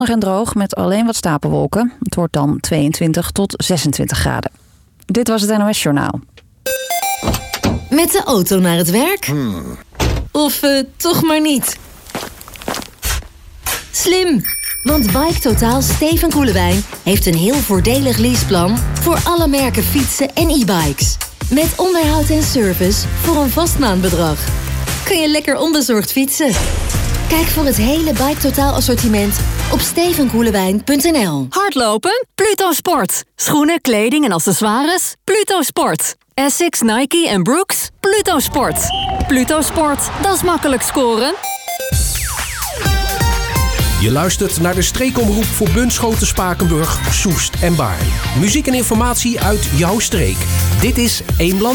en droog met alleen wat stapelwolken. Het wordt dan 22 tot 26 graden. Dit was het NOS Journaal. Met de auto naar het werk? Of toch maar niet? Slim! Want BikeTotaal Steven Koelewijn heeft een heel voordelig leaseplan voor alle merken fietsen en e-bikes. Met onderhoud en service voor een vast maandbedrag. Kun je lekker onbezorgd fietsen. Kijk voor het hele BikeTotaal assortiment op stevenkoelewijn.nl. Hardlopen? Pluto Sport. Schoenen, kleding en accessoires? Pluto Sport. Essex, Nike en Brooks? Pluto Sport. Pluto Sport, dat is makkelijk scoren. Je luistert naar de streekomroep voor Bunschoten, Spakenburg, Soest en Baarn. Muziek en informatie uit jouw streek. Dit is Eemland.